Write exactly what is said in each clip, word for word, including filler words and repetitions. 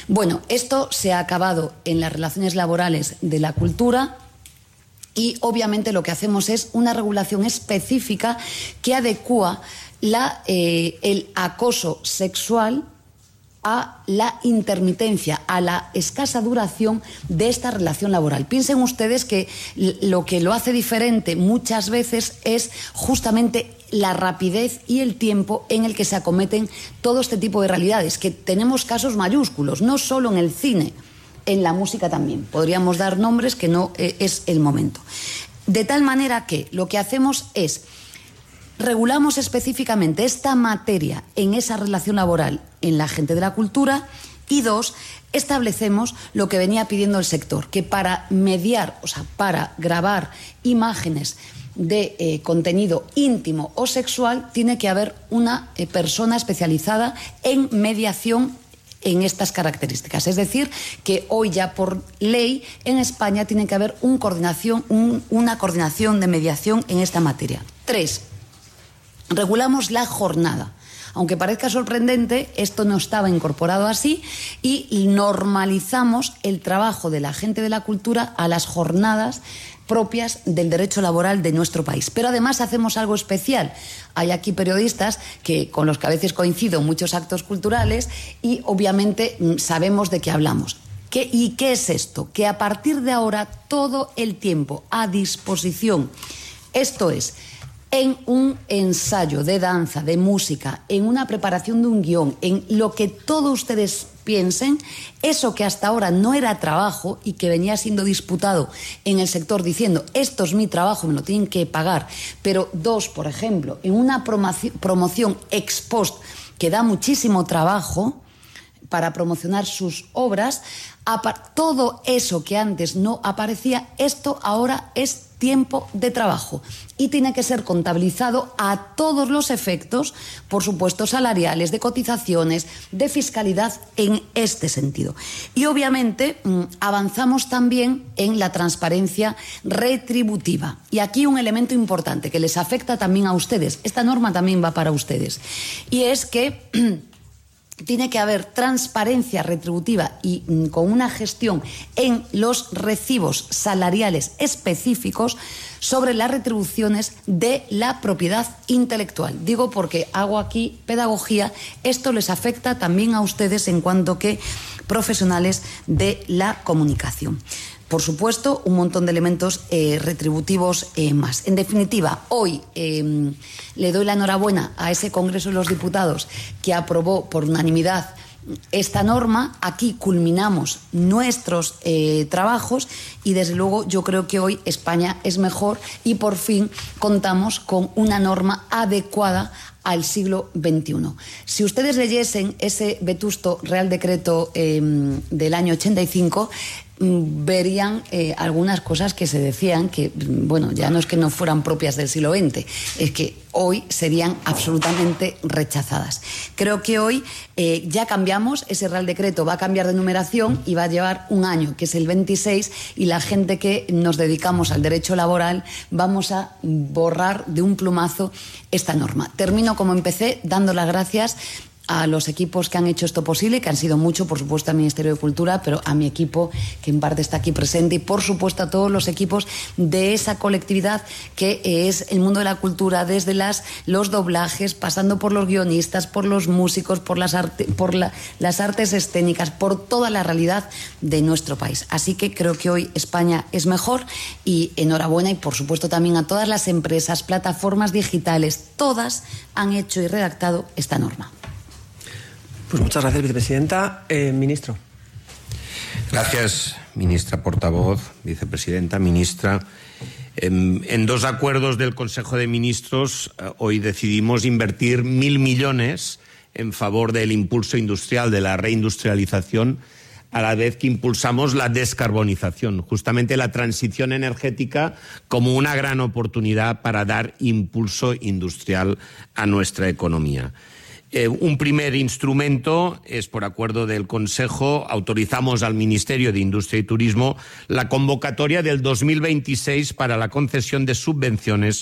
Bueno, esto se ha acabado en las relaciones laborales de la cultura. Y obviamente lo que hacemos es una regulación específica que adecúa la, eh, el acoso sexual a la intermitencia, a la escasa duración de esta relación laboral. Piensen ustedes que lo que lo hace diferente muchas veces es justamente la rapidez y el tiempo en el que se acometen todo este tipo de realidades, que tenemos casos mayúsculos, no solo en el cine, en la música también. Podríamos dar nombres que no eh, es el momento. De tal manera que lo que hacemos es regulamos específicamente esta materia en esa relación laboral en la gente de la cultura y dos, establecemos lo que venía pidiendo el sector, que para mediar, o sea, para grabar imágenes de eh, contenido íntimo o sexual tiene que haber una eh, persona especializada en mediación en estas características. Es decir, que hoy ya por ley en España tiene que haber un coordinación, un, una coordinación de mediación en esta materia. Tres, regulamos la jornada. Aunque parezca sorprendente, esto no estaba incorporado así y normalizamos el trabajo de la gente de la cultura a las jornadas propias del derecho laboral de nuestro país. Pero además hacemos algo especial. Hay aquí periodistas que, con los que a veces coincido en muchos actos culturales y obviamente sabemos de qué hablamos. ¿Qué, ¿Y qué es esto? Que a partir de ahora todo el tiempo a disposición, esto es, en un ensayo de danza, de música, en una preparación de un guión, en lo que todos ustedes piensen, eso que hasta ahora no era trabajo y que venía siendo disputado en el sector diciendo esto es mi trabajo, me lo tienen que pagar, pero dos, por ejemplo, en una promoción ex post que da muchísimo trabajo para promocionar sus obras, todo eso que antes no aparecía, esto ahora es tiempo de trabajo y tiene que ser contabilizado a todos los efectos, por supuesto salariales, de cotizaciones, de fiscalidad en este sentido. Y obviamente avanzamos también en la transparencia retributiva. Y aquí un elemento importante que les afecta también a ustedes, esta norma también va para ustedes, y es que tiene que haber transparencia retributiva y mm, con una gestión en los recibos salariales específicos sobre las retribuciones de la propiedad intelectual. Digo porque hago aquí pedagogía, esto les afecta también a ustedes en cuanto que profesionales de la comunicación. Por supuesto, un montón de elementos eh, retributivos eh, más. En definitiva, hoy eh, le doy la enhorabuena a ese Congreso de los Diputados que aprobó por unanimidad esta norma. Aquí culminamos nuestros eh, trabajos y desde luego yo creo que hoy España es mejor y por fin contamos con una norma adecuada al siglo veintiuno. Si ustedes leyesen ese vetusto Real Decreto eh, del año ochenta y cinco, verían eh, algunas cosas que se decían que, bueno, ya no es que no fueran propias del siglo veinte, es que hoy serían absolutamente rechazadas. Creo que hoy eh, ya cambiamos, ese Real Decreto va a cambiar de numeración y va a llevar un año, que es el veintiséis, y la gente que nos dedicamos al derecho laboral vamos a borrar de un plumazo esta norma. Termino como empecé, dando las gracias a los equipos que han hecho esto posible, que han sido mucho, por supuesto al Ministerio de Cultura, pero a mi equipo, que en parte está aquí presente, y por supuesto a todos los equipos de esa colectividad que es el mundo de la cultura, desde las, los doblajes, pasando por los guionistas, por los músicos, por, las, arte, por la, las artes escénicas, por toda la realidad de nuestro país. Así que creo que hoy España es mejor y enhorabuena, y por supuesto también a todas las empresas, plataformas digitales, todas han hecho y redactado esta norma. Pues muchas gracias, vicepresidenta. Eh, ministro. Gracias, ministra portavoz, vicepresidenta, ministra. En, en dos acuerdos del Consejo de Ministros eh, hoy decidimos invertir mil millones en favor del impulso industrial, de la reindustrialización, a la vez que impulsamos la descarbonización, justamente la transición energética como una gran oportunidad para dar impulso industrial a nuestra economía. Eh, un primer instrumento es, por acuerdo del Consejo, autorizamos al Ministerio de Industria y Turismo la convocatoria del dos mil veintiséis para la concesión de subvenciones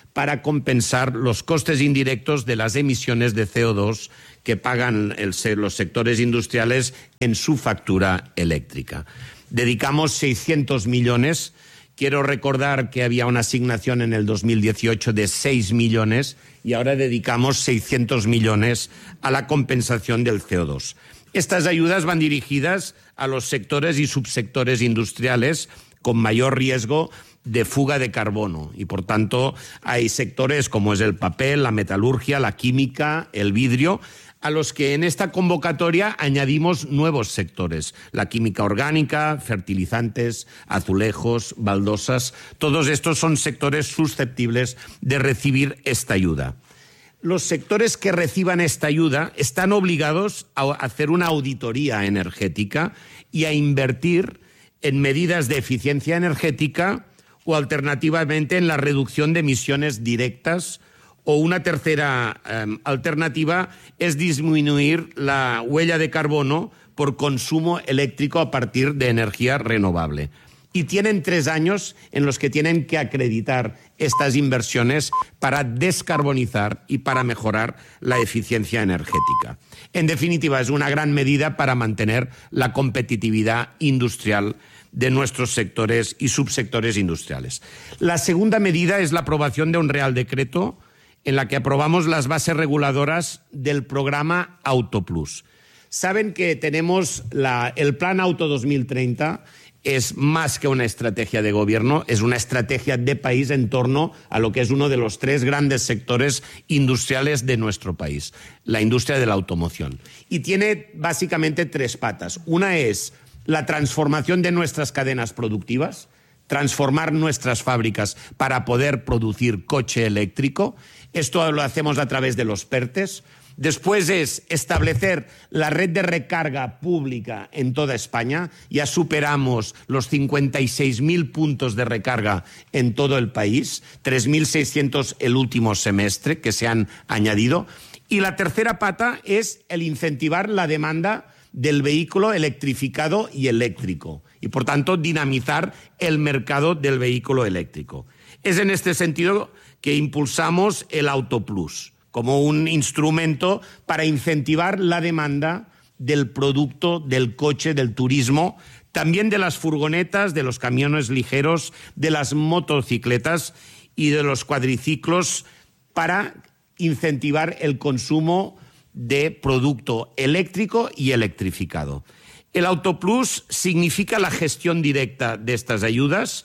para compensar los costes indirectos de las emisiones de C O dos que pagan el, los sectores industriales en su factura eléctrica. Dedicamos seiscientos millones. Quiero recordar que había una asignación en el dos mil dieciocho de seis millones y ahora dedicamos seiscientos millones a la compensación del C O dos. Estas ayudas van dirigidas a los sectores y subsectores industriales con mayor riesgo de fuga de carbono y, por tanto, hay sectores como es el papel, la metalurgia, la química, el vidrio, a los que en esta convocatoria añadimos nuevos sectores: la química orgánica, fertilizantes, azulejos, baldosas. Todos estos son sectores susceptibles de recibir esta ayuda. Los sectores que reciban esta ayuda están obligados a hacer una auditoría energética y a invertir en medidas de eficiencia energética o alternativamente en la reducción de emisiones directas, o una tercera eh, alternativa es disminuir la huella de carbono por consumo eléctrico a partir de energía renovable. Y tienen tres años en los que tienen que acreditar estas inversiones para descarbonizar y para mejorar la eficiencia energética. En definitiva, es una gran medida para mantener la competitividad industrial de nuestros sectores y subsectores industriales. La segunda medida es la aprobación de un Real Decreto en la que aprobamos las bases reguladoras del programa Autoplus. Saben que tenemos la, el Plan Auto dos mil treinta. Es más que una estrategia de gobierno, es una estrategia de país en torno a lo que es uno de los tres grandes sectores industriales de nuestro país, la industria de la automoción. Y tiene básicamente tres patas. Una es la transformación de nuestras cadenas productivas, transformar nuestras fábricas para poder producir coche eléctrico. Esto lo hacemos a través de los PERTEs. Después es establecer la red de recarga pública en toda España. Ya superamos los cincuenta y seis mil puntos de recarga en todo el país, tres mil seiscientos el último semestre que se han añadido. Y la tercera pata es el incentivar la demanda del vehículo electrificado y eléctrico y, por tanto, dinamizar el mercado del vehículo eléctrico. Es en este sentido que impulsamos el Autoplus como un instrumento para incentivar la demanda del producto, del coche, del turismo, también de las furgonetas, de los camiones ligeros, de las motocicletas y de los cuadriciclos, para incentivar el consumo de producto eléctrico y electrificado. El Autoplus significa la gestión directa de estas ayudas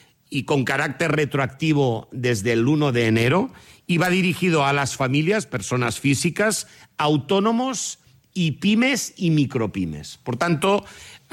y con carácter retroactivo desde el uno de enero, y va dirigido a las familias, personas físicas, autónomos y pymes y micropymes. Por tanto,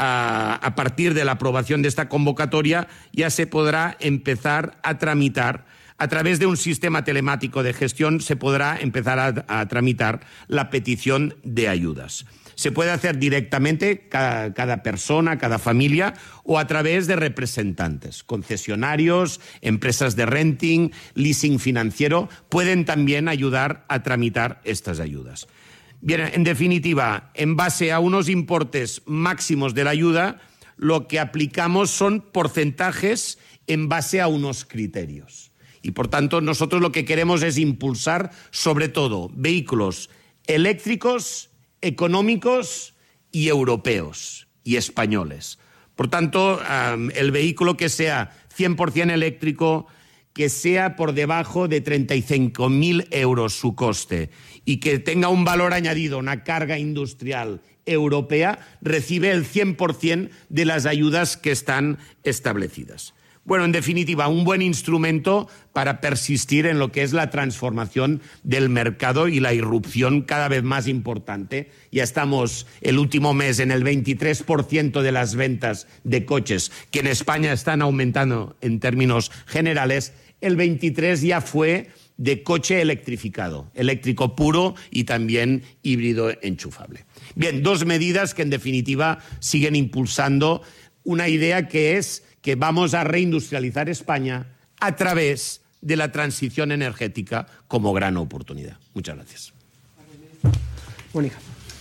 a, a partir de la aprobación de esta convocatoria ya se podrá empezar a tramitar, a través de un sistema telemático de gestión, se podrá empezar a, a tramitar la petición de ayudas. Se puede hacer directamente cada, cada persona, cada familia, o a través de representantes, concesionarios, empresas de renting, leasing financiero, pueden también ayudar a tramitar estas ayudas. Bien, en definitiva, en base a unos importes máximos de la ayuda, lo que aplicamos son porcentajes en base a unos criterios. Y, por tanto, nosotros lo que queremos es impulsar, sobre todo, vehículos eléctricos, económicos y europeos y españoles. Por tanto, um, el vehículo que sea cien por cien eléctrico, que sea por debajo de treinta y cinco mil euros su coste y que tenga un valor añadido, una carga industrial europea, recibe el cien por cien de las ayudas que están establecidas. Bueno, en definitiva, un buen instrumento para persistir en lo que es la transformación del mercado y la irrupción cada vez más importante. Ya estamos el último mes en el veintitrés por ciento de las ventas de coches, que en España están aumentando en términos generales. El veintitrés ya fue de coche electrificado, eléctrico puro y también híbrido enchufable. Bien, dos medidas que en definitiva siguen impulsando una idea que es que vamos a reindustrializar España a través de la transición energética como gran oportunidad. Muchas gracias. Mónica.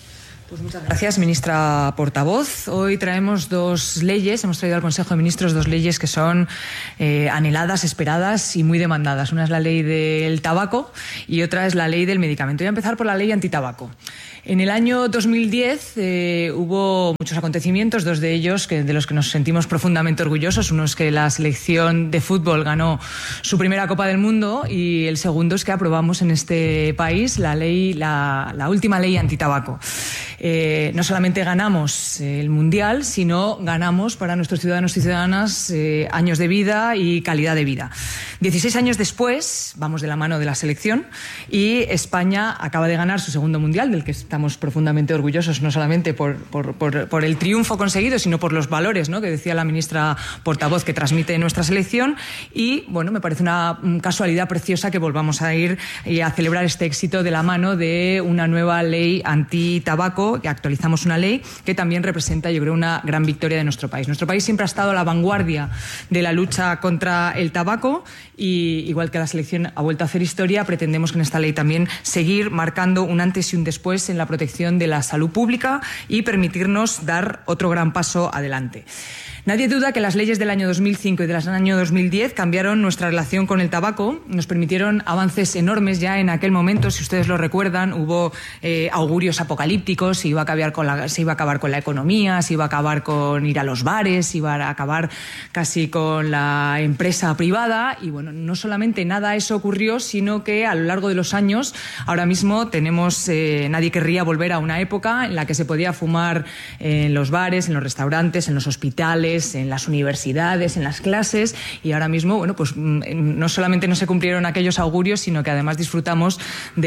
Pues muchas gracias, ministra portavoz. Hoy traemos dos leyes, hemos traído al Consejo de Ministros dos leyes que son eh, anheladas, esperadas y muy demandadas. Una es la ley del tabaco y otra es la ley del medicamento. Voy a empezar por la ley antitabaco. En el año dos mil diez eh, hubo muchos acontecimientos, dos de ellos que, de los que nos sentimos profundamente orgullosos. Uno es que la selección de fútbol ganó su primera Copa del Mundo y el segundo es que aprobamos en este país la ley, la, la última ley antitabaco. Eh, no solamente ganamos el Mundial, sino ganamos para nuestros ciudadanos y ciudadanas eh, años de vida y calidad de vida. dieciséis años después, vamos de la mano de la selección y España acaba de ganar su segundo Mundial, del que estamos profundamente orgullosos, no solamente por, por, por, por el triunfo conseguido, sino por los valores, ¿no?, que decía la ministra portavoz que transmite nuestra selección. Y, bueno, me parece una casualidad preciosa que volvamos a ir a celebrar este éxito de la mano de una nueva ley antitabaco, que actualizamos una ley que también representa, yo creo, una gran victoria de nuestro país. Nuestro país siempre ha estado a la vanguardia de la lucha contra el tabaco y, igual que la selección ha vuelto a hacer historia, pretendemos que en esta ley también seguir marcando un antes y un después en la protección de la salud pública y permitirnos dar otro gran paso adelante. Nadie duda que las leyes del año dos mil cinco y del año dos mil diez cambiaron nuestra relación con el tabaco, nos permitieron avances enormes ya en aquel momento. Si ustedes lo recuerdan, hubo eh, augurios apocalípticos, se iba a acabar con la, se iba a acabar con la economía, se iba a acabar con ir a los bares, se iba a acabar casi con la empresa privada. Y bueno, no solamente nada eso ocurrió, sino que a lo largo de los años, ahora mismo tenemos, eh, nadie querría volver a una época en la que se podía fumar en los bares, en los restaurantes, en los hospitales, en las universidades, en las clases, y ahora mismo, bueno, pues no solamente no se cumplieron aquellos augurios, sino que además disfrutamos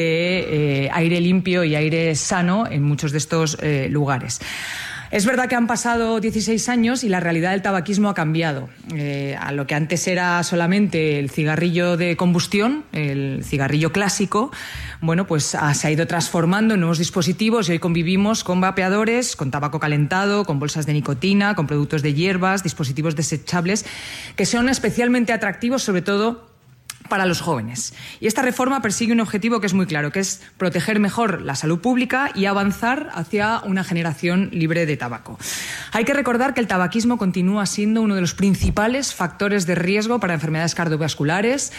de eh, aire limpio y aire sano en muchos de estos eh, lugares. Es verdad que han pasado dieciséis años y la realidad del tabaquismo ha cambiado. Eh, a lo que antes era solamente el cigarrillo de combustión, el cigarrillo clásico, bueno, pues ha, se ha ido transformando en nuevos dispositivos y hoy convivimos con vapeadores, con tabaco calentado, con bolsas de nicotina, con productos de hierbas, dispositivos desechables que son especialmente atractivos, sobre todo para los jóvenes. Y esta reforma persigue un objetivo que es muy claro, que es proteger mejor la salud pública y avanzar hacia una generación libre de tabaco. Hay que recordar que el tabaquismo continúa siendo uno de los principales factores de riesgo para enfermedades cardiovasculares.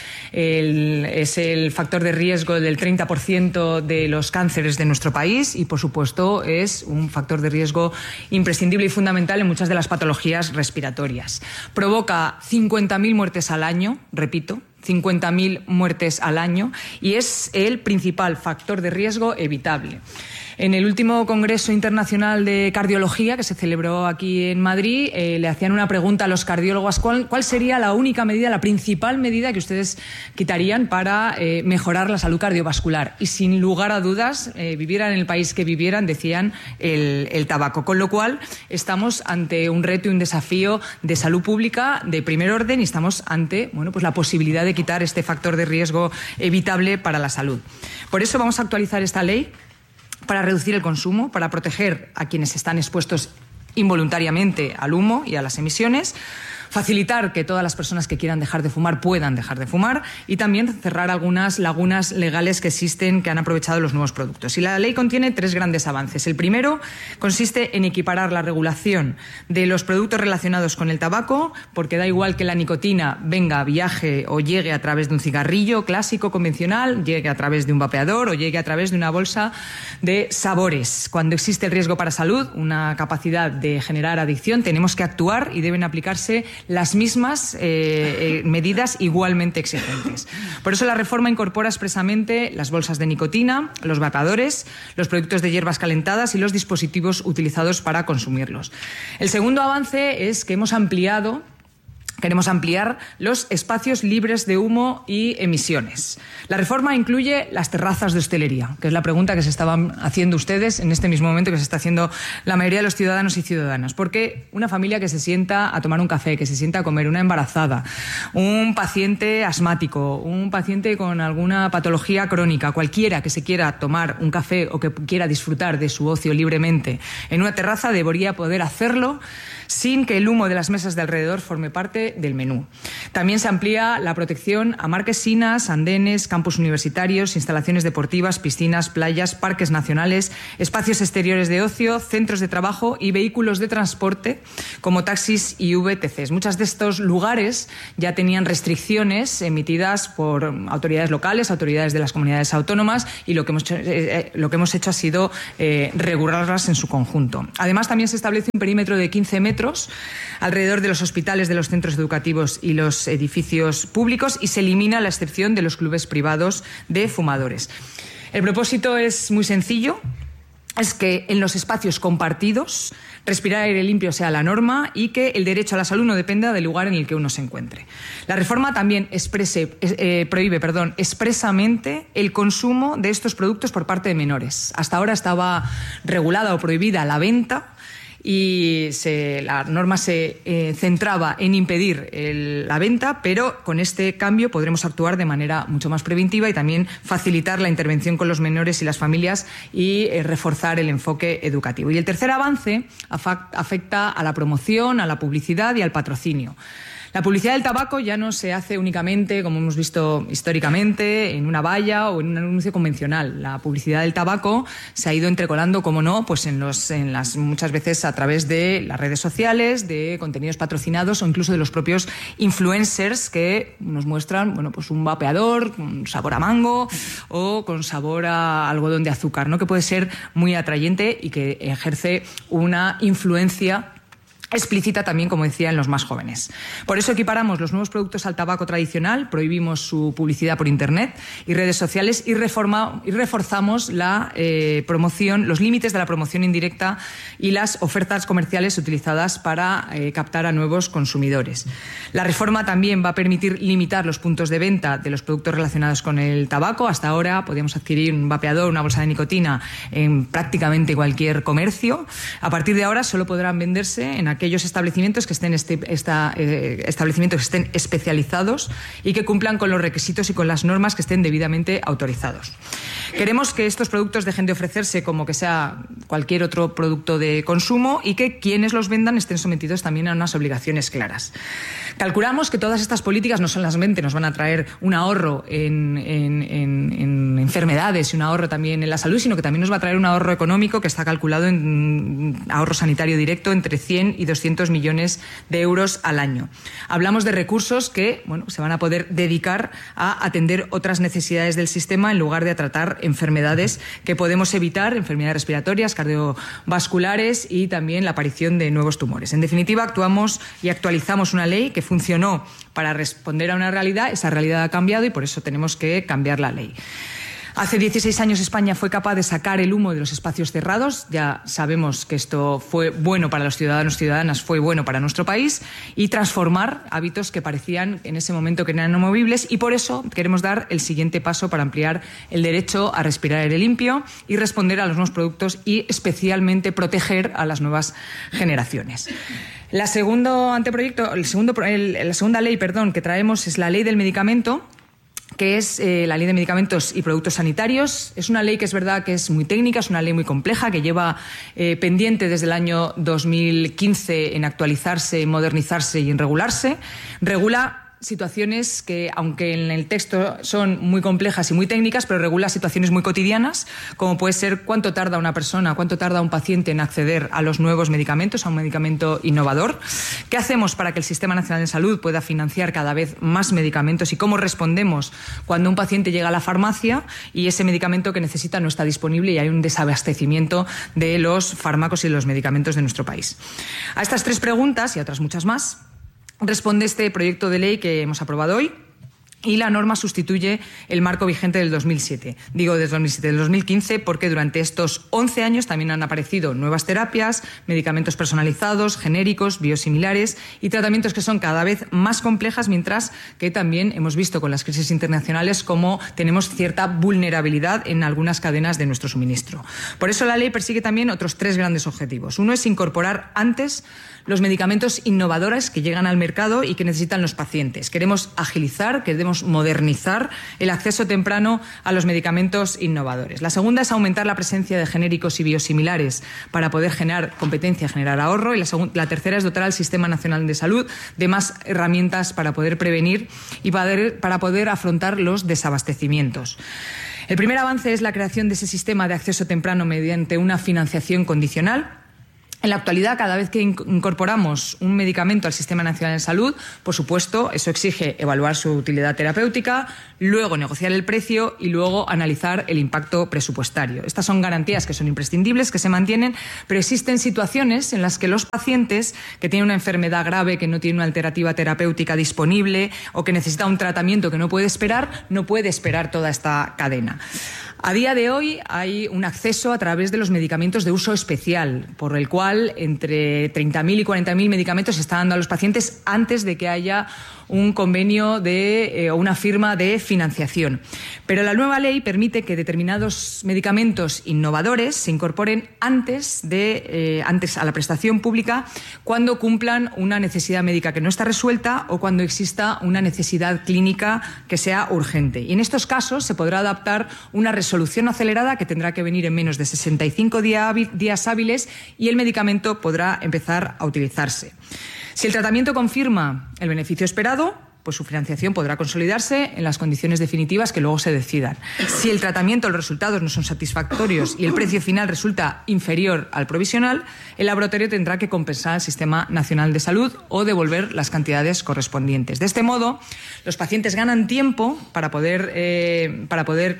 El, es el factor de riesgo del treinta por ciento de los cánceres de nuestro país y, por supuesto, es un factor de riesgo imprescindible y fundamental en muchas de las patologías respiratorias. Provoca cincuenta mil muertes al año, repito, cincuenta mil muertes al año y es el principal factor de riesgo evitable. En el último Congreso Internacional de Cardiología que se celebró aquí en Madrid, eh, le hacían una pregunta a los cardiólogos: ¿cuál, cuál sería la única medida, la principal medida que ustedes quitarían para eh, mejorar la salud cardiovascular? Y sin lugar a dudas, eh, vivieran en el país que vivieran, decían el, el tabaco. Con lo cual, estamos ante un reto y un desafío de salud pública de primer orden y estamos ante, bueno, pues la posibilidad de quitar este factor de riesgo evitable para la salud. Por eso vamos a actualizar esta ley para reducir el consumo, para proteger a quienes están expuestos involuntariamente al humo y a las emisiones, facilitar que todas las personas que quieran dejar de fumar puedan dejar de fumar y también cerrar algunas lagunas legales que existen que han aprovechado los nuevos productos. Y la ley contiene tres grandes avances. El primero consiste en equiparar la regulación de los productos relacionados con el tabaco, porque da igual que la nicotina venga, viaje o llegue a través de un cigarrillo clásico convencional, llegue a través de un vapeador o llegue a través de una bolsa de sabores. Cuando existe el riesgo para salud, una capacidad de generar adicción, tenemos que actuar y deben aplicarse las mismas eh, eh, medidas igualmente exigentes. Por eso la reforma incorpora expresamente las bolsas de nicotina, los vapeadores, los productos de hierbas calentadas y los dispositivos utilizados para consumirlos. El segundo avance es que hemos ampliado Queremos ampliar los espacios libres de humo y emisiones. La reforma incluye las terrazas de hostelería, que es la pregunta que se estaban haciendo ustedes en este mismo momento, que se está haciendo la mayoría de los ciudadanos y ciudadanas. Porque una familia que se sienta a tomar un café, que se sienta a comer, una embarazada, un paciente asmático, un paciente con alguna patología crónica, cualquiera que se quiera tomar un café o que quiera disfrutar de su ocio libremente en una terraza, debería poder hacerlo sin que el humo de las mesas de alrededor forme parte del menú. También se amplía la protección a marquesinas, andenes, campus universitarios, instalaciones deportivas, piscinas, playas, parques nacionales, espacios exteriores de ocio, centros de trabajo y vehículos de transporte como taxis y V T Cs. Muchos de estos lugares ya tenían restricciones emitidas por autoridades locales, autoridades de las comunidades autónomas, y lo que hemos hecho, eh, lo que hemos hecho ha sido eh, regularlas en su conjunto. Además, también se establece un perímetro de quince metros alrededor de los hospitales, de los centros educativos y los edificios públicos, y se elimina la excepción de los clubes privados de fumadores. El propósito es muy sencillo. Es que en los espacios compartidos respirar aire limpio sea la norma y que el derecho a la salud no dependa del lugar en el que uno se encuentre. La reforma también exprese, eh, prohíbe perdón, expresamente el consumo de estos productos por parte de menores. Hasta ahora estaba regulada o prohibida la venta, y se, la norma se eh, centraba en impedir el, la venta, pero con este cambio podremos actuar de manera mucho más preventiva y también facilitar la intervención con los menores y las familias y eh, reforzar el enfoque educativo. Y el tercer avance afecta a la promoción, a la publicidad y al patrocinio. La publicidad del tabaco ya no se hace únicamente, como hemos visto históricamente, en una valla o en un anuncio convencional. La publicidad del tabaco se ha ido entrecolando, como no, pues en los, en las, muchas veces a través de las redes sociales, de contenidos patrocinados o incluso de los propios influencers que nos muestran, bueno, pues un vapeador con sabor a mango o con sabor a algodón de azúcar, ¿no? Que puede ser muy atrayente y que ejerce una influencia explícita también, como decía, en los más jóvenes. Por eso equiparamos los nuevos productos al tabaco tradicional, prohibimos su publicidad por Internet y redes sociales y, reforma, y reforzamos la eh, promoción, los límites de la promoción indirecta y las ofertas comerciales utilizadas para eh, captar a nuevos consumidores. La reforma también va a permitir limitar los puntos de venta de los productos relacionados con el tabaco. Hasta ahora podíamos adquirir un vapeador, una bolsa de nicotina en prácticamente cualquier comercio. A partir de ahora solo podrán venderse en aquellos establecimientos que estén, este, esta, eh, establecimientos que estén especializados y que cumplan con los requisitos y con las normas que estén debidamente autorizados. Queremos que estos productos dejen de ofrecerse como que sea cualquier otro producto de consumo y que quienes los vendan estén sometidos también a unas obligaciones claras. Calculamos que todas estas políticas no solamente nos van a traer un ahorro en, en, en, en enfermedades y un ahorro también en la salud, sino que también nos va a traer un ahorro económico que está calculado en ahorro sanitario directo entre cien y doscientos millones de euros al año. Hablamos de recursos que, bueno, se van a poder dedicar a atender otras necesidades del sistema en lugar de a tratar enfermedades que podemos evitar, enfermedades respiratorias, cardiovasculares y también la aparición de nuevos tumores. En definitiva, actuamos y actualizamos una ley que funcionó para responder a una realidad. Esa realidad ha cambiado y por eso tenemos que cambiar la ley. Hace dieciséis años España fue capaz de sacar el humo de los espacios cerrados. Ya sabemos que esto fue bueno para los ciudadanos y ciudadanas, fue bueno para nuestro país, y transformar hábitos que parecían en ese momento que eran inamovibles, y por eso queremos dar el siguiente paso para ampliar el derecho a respirar aire limpio y responder a los nuevos productos y especialmente proteger a las nuevas generaciones. La segundo anteproyecto, el segundo, el, la segunda ley, perdón, que traemos es la ley del medicamento, que es eh, la Ley de Medicamentos y Productos Sanitarios. Es una ley que es verdad que es muy técnica, es una ley muy compleja, que lleva eh, pendiente desde el año dos mil quince en actualizarse, en modernizarse y en regularse. Regula situaciones que, aunque en el texto son muy complejas y muy técnicas, pero regula situaciones muy cotidianas, como puede ser cuánto tarda una persona, cuánto tarda un paciente en acceder a los nuevos medicamentos, a un medicamento innovador, qué hacemos para que el Sistema Nacional de Salud pueda financiar cada vez más medicamentos y cómo respondemos cuando un paciente llega a la farmacia y ese medicamento que necesita no está disponible y hay un desabastecimiento de los fármacos y de los medicamentos de nuestro país. A estas tres preguntas y a otras muchas más responde este proyecto de ley que hemos aprobado hoy, y la norma sustituye el marco vigente del dos mil siete. Digo desde dos mil siete, del dos mil quince, porque durante estos once años también han aparecido nuevas terapias, medicamentos personalizados, genéricos, biosimilares y tratamientos que son cada vez más complejas, mientras que también hemos visto con las crisis internacionales cómo tenemos cierta vulnerabilidad en algunas cadenas de nuestro suministro. Por eso la ley persigue también otros tres grandes objetivos. Uno es incorporar antes los medicamentos innovadores que llegan al mercado y que necesitan los pacientes. Queremos agilizar, queremos queremos modernizar el acceso temprano a los medicamentos innovadores. La segunda es aumentar la presencia de genéricos y biosimilares para poder generar competencia, generar ahorro. Y la, segunda, la tercera es dotar al Sistema Nacional de Salud de más herramientas para poder prevenir y para, para poder afrontar los desabastecimientos. El primer avance es la creación de ese sistema de acceso temprano mediante una financiación condicional. En la actualidad, cada vez que incorporamos un medicamento al Sistema Nacional de Salud, por supuesto, eso exige evaluar su utilidad terapéutica, luego negociar el precio y luego analizar el impacto presupuestario. Estas son garantías que son imprescindibles, que se mantienen, pero existen situaciones en las que los pacientes que tienen una enfermedad grave, que no tienen una alternativa terapéutica disponible o que necesita un tratamiento que no puede esperar, no puede esperar toda esta cadena. A día de hoy hay un acceso a través de los medicamentos de uso especial, por el cual entre treinta mil y cuarenta mil medicamentos se están dando a los pacientes antes de que haya un convenio de, eh, o una firma de financiación. Pero la nueva ley permite que determinados medicamentos innovadores se incorporen antes, de, eh, antes a la prestación pública cuando cumplan una necesidad médica que no está resuelta o cuando exista una necesidad clínica que sea urgente. Y en estos casos se podrá adaptar una resolución acelerada que tendrá que venir en menos de sesenta y cinco días hábiles y el medicamento podrá empezar a utilizarse. Si el tratamiento confirma el beneficio esperado, pues su financiación podrá consolidarse en las condiciones definitivas que luego se decidan. Si el tratamiento, los resultados no son satisfactorios y el precio final resulta inferior al provisional, el laboratorio tendrá que compensar al Sistema Nacional de Salud o devolver las cantidades correspondientes. De este modo, los pacientes ganan tiempo para poder, eh, para poder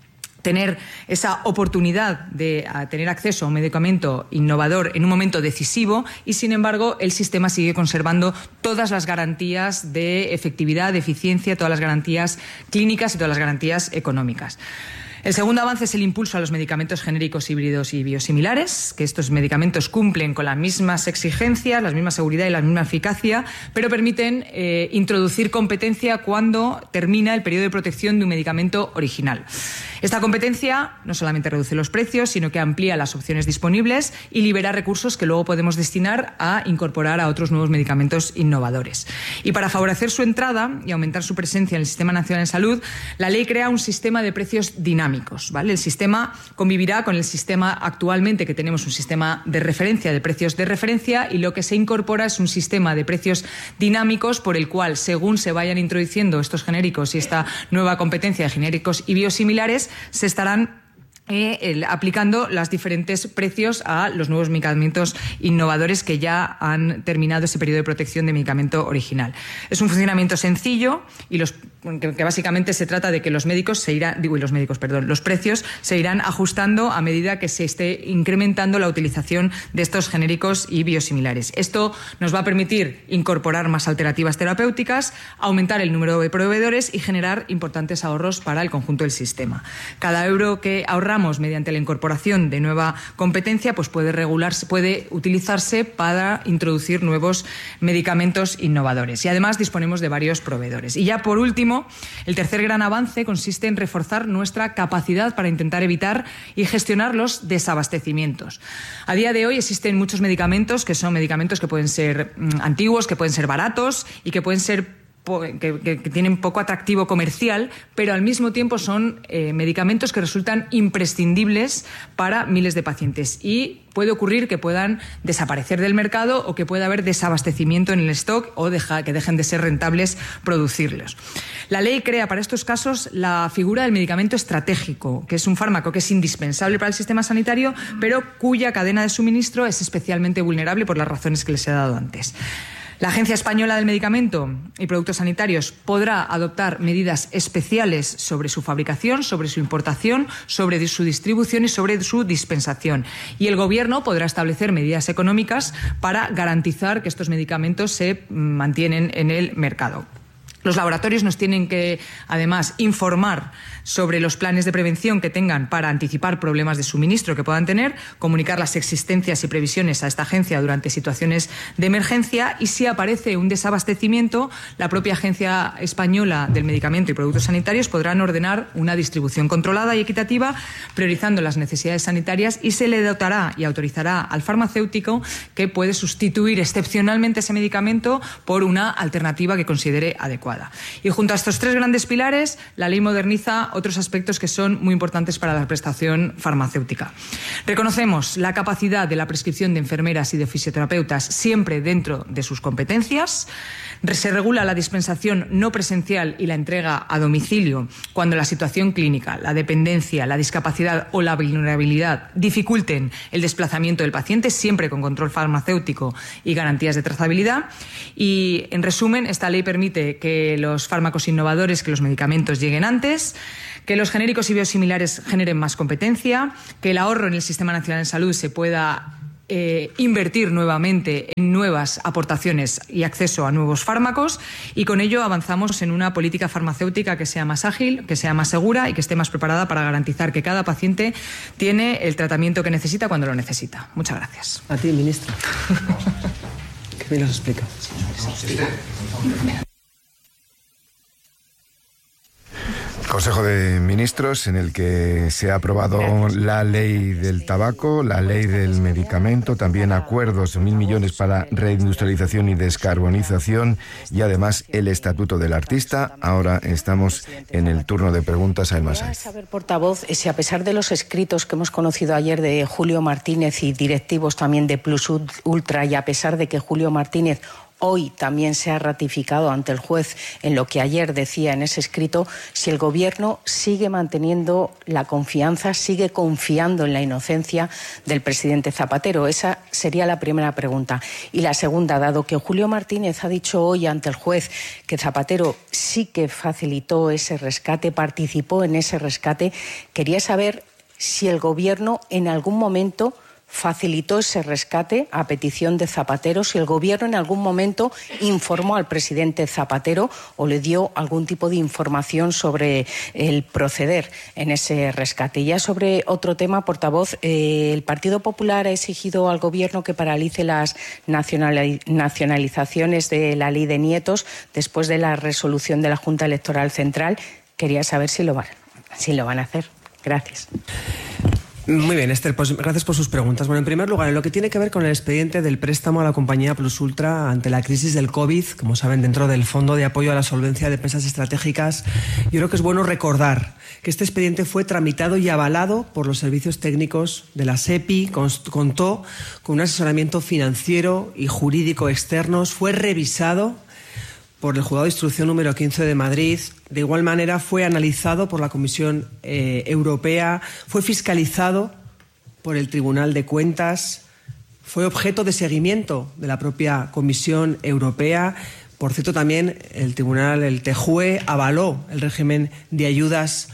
tener esa oportunidad de tener acceso a un medicamento innovador en un momento decisivo y, sin embargo, el sistema sigue conservando todas las garantías de efectividad, de eficiencia, todas las garantías clínicas y todas las garantías económicas. El segundo avance es el impulso a los medicamentos genéricos, híbridos y biosimilares, que estos medicamentos cumplen con las mismas exigencias, la misma seguridad y la misma eficacia, pero permiten eh, introducir competencia cuando termina el periodo de protección de un medicamento original. Esta competencia no solamente reduce los precios, sino que amplía las opciones disponibles y libera recursos que luego podemos destinar a incorporar a otros nuevos medicamentos innovadores. Y para favorecer su entrada y aumentar su presencia en el Sistema Nacional de Salud, la ley crea un sistema de precios dinámicos. ¿Vale? El sistema convivirá con el sistema actualmente, que tenemos un sistema de referencia, de precios de referencia, y lo que se incorpora es un sistema de precios dinámicos por el cual, según se vayan introduciendo estos genéricos y esta nueva competencia de genéricos y biosimilares, se estarán Eh, el, aplicando los diferentes precios a los nuevos medicamentos innovadores que ya han terminado ese periodo de protección de medicamento original. Es un funcionamiento sencillo y los, que, que básicamente se trata de que los médicos se irán, digo, y los médicos, perdón, los precios se irán ajustando a medida que se esté incrementando la utilización de estos genéricos y biosimilares. Esto nos va a permitir incorporar más alternativas terapéuticas, aumentar el número de proveedores y generar importantes ahorros para el conjunto del sistema. Cada euro que ahorramos mediante la incorporación de nueva competencia, pues puede regularse, puede utilizarse para introducir nuevos medicamentos innovadores. Y además disponemos de varios proveedores. Y ya por último, el tercer gran avance consiste en reforzar nuestra capacidad para intentar evitar y gestionar los desabastecimientos. A día de hoy existen muchos medicamentos que son medicamentos que pueden ser mm, antiguos, que pueden ser baratos y que pueden ser Que, que, que tienen poco atractivo comercial, pero al mismo tiempo son eh, medicamentos que resultan imprescindibles para miles de pacientes. Y puede ocurrir que puedan desaparecer del mercado o que pueda haber desabastecimiento en el stock o deja, que dejen de ser rentables producirlos. La ley crea para estos casos la figura del medicamento estratégico, que es un fármaco que es indispensable para el sistema sanitario, pero cuya cadena de suministro es especialmente vulnerable por las razones que les he dado antes. La Agencia Española del Medicamento y Productos Sanitarios podrá adoptar medidas especiales sobre su fabricación, sobre su importación, sobre su distribución y sobre su dispensación. Y el Gobierno podrá establecer medidas económicas para garantizar que estos medicamentos se mantienen en el mercado. Los laboratorios nos tienen que, además, informar sobre los planes de prevención que tengan para anticipar problemas de suministro que puedan tener, comunicar las existencias y previsiones a esta agencia durante situaciones de emergencia y, si aparece un desabastecimiento, la propia Agencia Española del Medicamento y Productos Sanitarios podrán ordenar una distribución controlada y equitativa, priorizando las necesidades sanitarias, y se le dotará y autorizará al farmacéutico que puede sustituir excepcionalmente ese medicamento por una alternativa que considere adecuada. adecuada. Y junto a estos tres grandes pilares, la ley moderniza otros aspectos que son muy importantes para la prestación farmacéutica. Reconocemos la capacidad de la prescripción de enfermeras y de fisioterapeutas siempre dentro de sus competencias. Se regula la dispensación no presencial y la entrega a domicilio cuando la situación clínica, la dependencia, la discapacidad o la vulnerabilidad dificulten el desplazamiento del paciente, siempre con control farmacéutico y garantías de trazabilidad. Y, en resumen, esta ley permite que los fármacos innovadores, que los medicamentos lleguen antes, que los genéricos y biosimilares generen más competencia, que el ahorro en el Sistema Nacional de Salud se pueda Eh, invertir nuevamente en nuevas aportaciones y acceso a nuevos fármacos, y con ello avanzamos en una política farmacéutica que sea más ágil, que sea más segura y que esté más preparada para garantizar que cada paciente tiene el tratamiento que necesita cuando lo necesita. Muchas gracias. A ti, ministra. Que bien nos explica. Consejo de Ministros en el que se ha aprobado la ley del tabaco, la ley del medicamento, también acuerdos de mil millones para reindustrialización y descarbonización y además el Estatuto del Artista. Ahora estamos en el turno de preguntas a Elma Saiz. Saber, portavoz, si a pesar de los escritos que hemos conocido ayer de Julio Martínez y directivos también de Plus Ultra, y a pesar de que Julio Martínez hoy también se ha ratificado ante el juez en lo que ayer decía en ese escrito, si el Gobierno sigue manteniendo la confianza, sigue confiando en la inocencia del presidente Zapatero. Esa sería la primera pregunta. Y la segunda, dado que Julio Martínez ha dicho hoy ante el juez que Zapatero sí que facilitó ese rescate, participó en ese rescate, quería saber si el Gobierno en algún momento facilitó ese rescate a petición de Zapatero, si el Gobierno en algún momento informó al presidente Zapatero o le dio algún tipo de información sobre el proceder en ese rescate. Y ya sobre otro tema, portavoz, eh, el Partido Popular ha exigido al Gobierno que paralice las nacionalizaciones de la ley de nietos después de la resolución de la Junta Electoral Central. Quería saber si lo van, si lo van a hacer. Gracias. Muy bien, Esther, pues gracias por sus preguntas. Bueno, en primer lugar, en lo que tiene que ver con el expediente del préstamo a la compañía Plus Ultra ante la crisis del COVID, como saben, dentro del Fondo de Apoyo a la Solvencia de Empresas Estratégicas, yo creo que es bueno recordar que este expediente fue tramitado y avalado por los servicios técnicos de la SEPI, contó con un asesoramiento financiero y jurídico externos, fue revisado por el Juzgado de Instrucción número quince de Madrid. De igual manera fue analizado por la Comisión eh, Europea, fue fiscalizado por el Tribunal de Cuentas, fue objeto de seguimiento de la propia Comisión Europea. Por cierto, también el Tribunal, el T J U E, avaló el régimen de ayudas,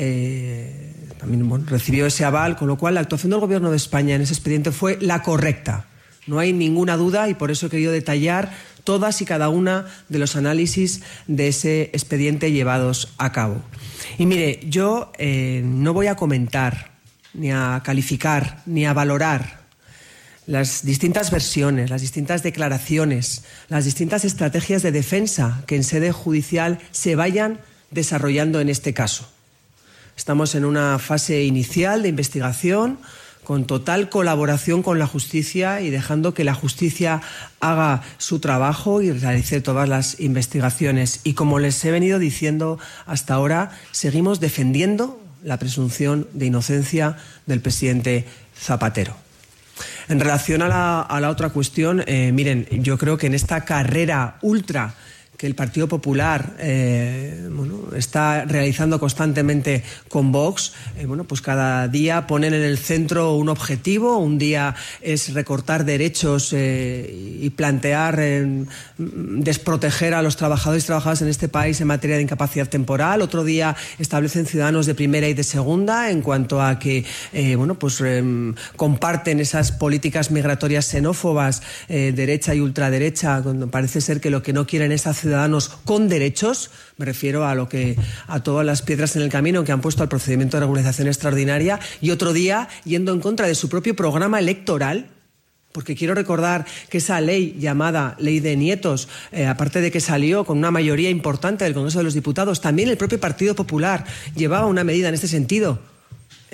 eh, también bueno, recibió ese aval, con lo cual la actuación del Gobierno de España en ese expediente fue la correcta. No hay ninguna duda y por eso he querido detallar todas y cada una de los análisis de ese expediente llevados a cabo. Y mire, yo eh, no voy a comentar, ni a calificar, ni a valorar las distintas versiones, las distintas declaraciones, las distintas estrategias de defensa que en sede judicial se vayan desarrollando en este caso. Estamos en una fase inicial de investigación, con total colaboración con la justicia y dejando que la justicia haga su trabajo y realice todas las investigaciones. Y como les he venido diciendo hasta ahora, seguimos defendiendo la presunción de inocencia del presidente Zapatero. En relación a la, a la otra cuestión, eh, miren, yo creo que en esta carrera ultra que el Partido Popular eh, bueno, está realizando constantemente con Vox, eh, bueno, pues cada día ponen en el centro un objetivo. Un día es recortar derechos eh, y plantear eh, desproteger a los trabajadores y trabajadoras en este país en materia de incapacidad temporal. Otro día establecen ciudadanos de primera y de segunda en cuanto a que eh, bueno, pues, eh, comparten esas políticas migratorias xenófobas, eh, derecha y ultraderecha, cuando parece ser que lo que no quieren es hacer ciudadanos con derechos. Me refiero a lo que a todas las piedras en el camino que han puesto al procedimiento de regularización extraordinaria, y otro día yendo en contra de su propio programa electoral, porque quiero recordar que esa ley llamada Ley de Nietos, eh, aparte de que salió con una mayoría importante del Congreso de los Diputados, también el propio Partido Popular llevaba una medida en este sentido.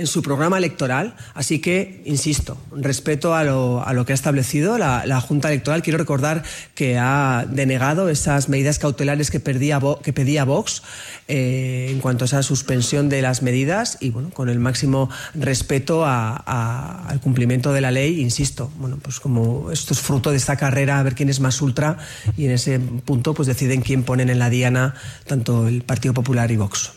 en su programa electoral, así que, insisto, respeto a lo, a lo que ha establecido la, la Junta Electoral. Quiero recordar que ha denegado esas medidas cautelares que, perdía, que pedía Vox eh, en cuanto a esa suspensión de las medidas y, bueno, con el máximo respeto a, a, al cumplimiento de la ley, insisto, bueno, pues como esto es fruto de esta carrera a ver quién es más ultra y en ese punto pues deciden quién ponen en la diana tanto el Partido Popular y Vox.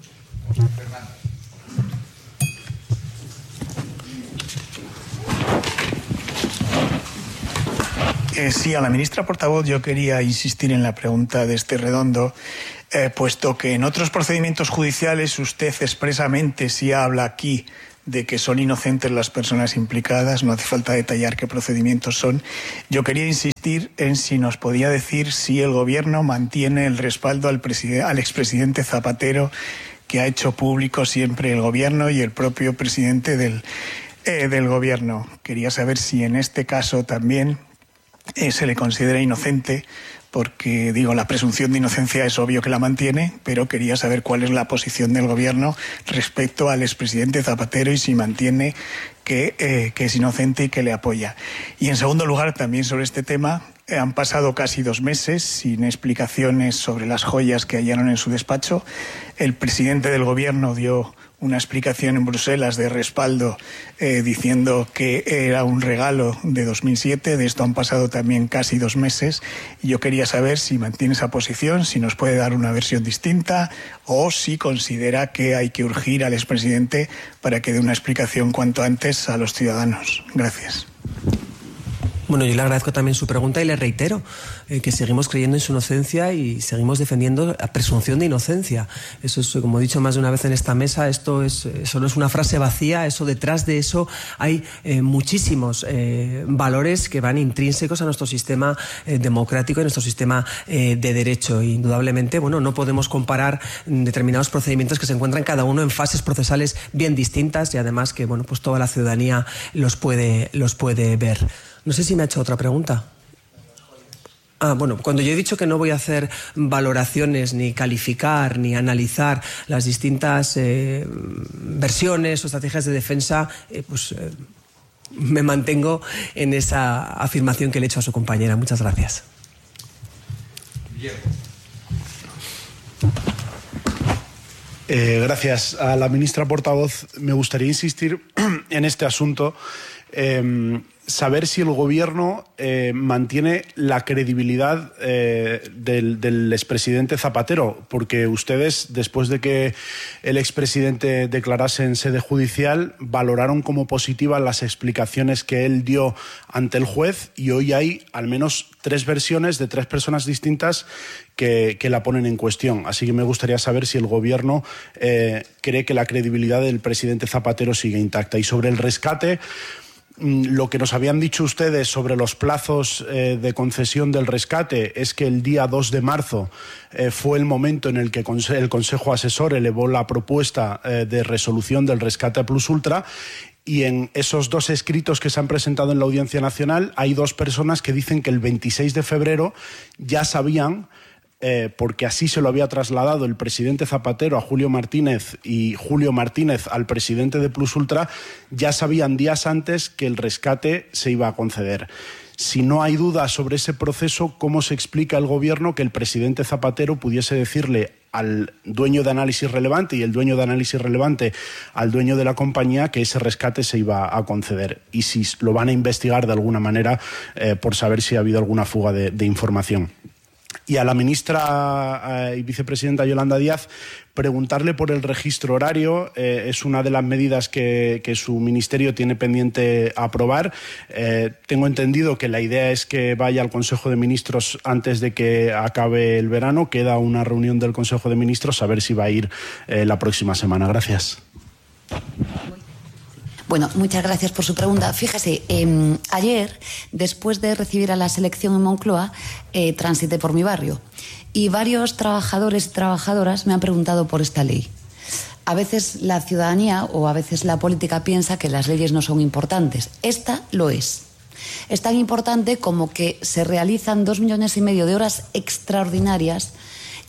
Eh, sí, a la ministra portavoz yo quería insistir en la pregunta de este redondo, eh, puesto que en otros procedimientos judiciales usted expresamente sí habla aquí de que son inocentes las personas implicadas, no hace falta detallar qué procedimientos son. Yo quería insistir en si nos podía decir si el Gobierno mantiene el respaldo al, al expresidente Zapatero, que ha hecho público siempre el Gobierno y el propio presidente del, eh, del Gobierno. Quería saber si en este caso también eh, se le considera inocente, porque, digo, la presunción de inocencia es obvio que la mantiene, pero quería saber cuál es la posición del Gobierno respecto al expresidente Zapatero y si mantiene que, eh, que es inocente y que le apoya. Y, en segundo lugar, también sobre este tema, eh, han pasado casi dos meses sin explicaciones sobre las joyas que hallaron en su despacho. El presidente del Gobierno dio una explicación en Bruselas de respaldo eh, diciendo que era un regalo de dos mil siete. De esto han pasado también casi dos meses. Y yo quería saber si mantiene esa posición, si nos puede dar una versión distinta o si considera que hay que urgir al expresidente para que dé una explicación cuanto antes a los ciudadanos. Gracias. Bueno, yo le agradezco también su pregunta y le reitero eh, que seguimos creyendo en su inocencia y seguimos defendiendo la presunción de inocencia. Eso es, como he dicho más de una vez en esta mesa, esto es, eso no es una frase vacía, eso detrás de eso hay eh, muchísimos eh, valores que van intrínsecos a nuestro sistema eh, democrático y nuestro sistema eh, de derecho. E indudablemente, bueno, no podemos comparar determinados procedimientos que se encuentran cada uno en fases procesales bien distintas y además que, bueno, pues toda la ciudadanía los puede, los puede ver. No sé si me ha hecho otra pregunta. Ah, bueno, cuando yo he dicho que no voy a hacer valoraciones, ni calificar, ni analizar las distintas eh, versiones o estrategias de defensa, eh, pues eh, me mantengo en esa afirmación que le he hecho a su compañera. Muchas gracias. Eh, gracias. A la ministra portavoz me gustaría insistir en este asunto. Eh, saber si el Gobierno eh, mantiene la credibilidad eh, del, del expresidente Zapatero, porque ustedes, después de que el expresidente declarase en sede judicial, valoraron como positivas las explicaciones que él dio ante el juez y hoy hay al menos tres versiones de tres personas distintas que, que la ponen en cuestión. Así que me gustaría saber si el Gobierno eh, cree que la credibilidad del presidente Zapatero sigue intacta. Y sobre el rescate, lo que nos habían dicho ustedes sobre los plazos eh, de concesión del rescate es que el día dos de marzo eh, fue el momento en el que el Consejo Asesor elevó la propuesta eh, de resolución del rescate plus ultra. Y en esos dos escritos que se han presentado en la Audiencia Nacional hay dos personas que dicen que el veintiséis de febrero ya sabían, Eh, porque así se lo había trasladado el presidente Zapatero a Julio Martínez y Julio Martínez al presidente de Plus Ultra, ya sabían días antes que el rescate se iba a conceder. Si no hay duda sobre ese proceso, ¿cómo se explica el Gobierno que el presidente Zapatero pudiese decirle al dueño de Análisis Relevante y el dueño de Análisis Relevante al dueño de la compañía que ese rescate se iba a conceder? Y si lo van a investigar de alguna manera eh, por saber si ha habido alguna fuga de, de información. Y a la ministra eh, y vicepresidenta Yolanda Díaz, preguntarle por el registro horario. Eh, es una de las medidas que, que su ministerio tiene pendiente aprobar. Eh, tengo entendido que la idea es que vaya al Consejo de Ministros antes de que acabe el verano. Queda una reunión del Consejo de Ministros, a ver si va a ir eh, la próxima semana. Gracias. Bueno, muchas gracias por su pregunta. Fíjese, eh, ayer, después de recibir a la selección en Moncloa, eh, transité por mi barrio y varios trabajadores y trabajadoras me han preguntado por esta ley. A veces la ciudadanía o a veces la política piensa que las leyes no son importantes. Esta lo es. Es tan importante como que se realizan dos millones y medio de horas extraordinarias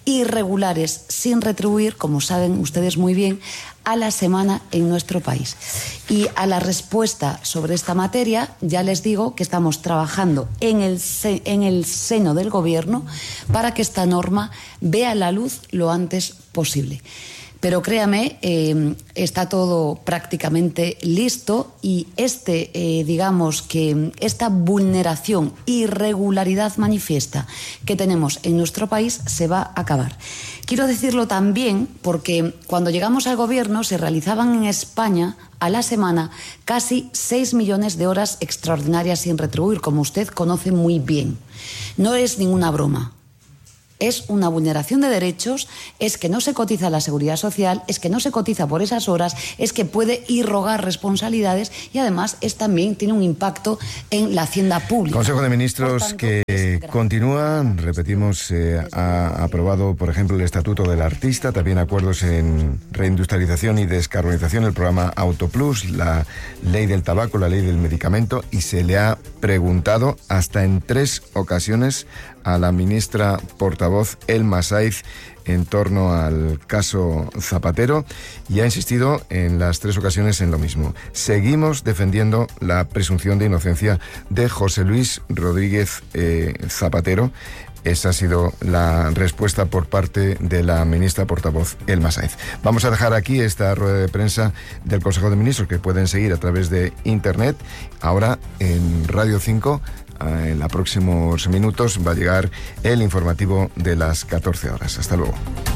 irregulares sin retribuir, como saben ustedes muy bien, a la semana en nuestro país. Y a la respuesta sobre esta materia, ya les digo que estamos trabajando en el, se- en el seno del Gobierno para que esta norma vea la luz lo antes posible. Pero créame, eh, está todo prácticamente listo y este, eh, digamos que esta vulneración, irregularidad manifiesta que tenemos en nuestro país se va a acabar. Quiero decirlo también porque cuando llegamos al Gobierno se realizaban en España a la semana casi seis millones de horas extraordinarias sin retribuir, como usted conoce muy bien. No es ninguna broma. Es una vulneración de derechos, es que no se cotiza a la Seguridad Social, es que no se cotiza por esas horas, es que puede irrogar responsabilidades y además es también tiene un impacto en la hacienda pública. Consejo de Ministros tanto, que continúa, repetimos, eh, ha aprobado, por ejemplo, el Estatuto del Artista, también acuerdos en reindustrialización y descarbonización, el programa Autoplus, la ley del tabaco, la ley del medicamento, y se le ha preguntado hasta en tres ocasiones a la ministra portavoz Elma Sáiz en torno al caso Zapatero y ha insistido en las tres ocasiones en lo mismo. Seguimos defendiendo la presunción de inocencia de José Luis Rodríguez eh, Zapatero. Esa ha sido la respuesta por parte de la ministra portavoz Elma Sáiz. Vamos a dejar aquí esta rueda de prensa del Consejo de Ministros que pueden seguir a través de Internet. Ahora en Radio cinco, en los próximos minutos, va a llegar el informativo de las catorce horas. Hasta luego.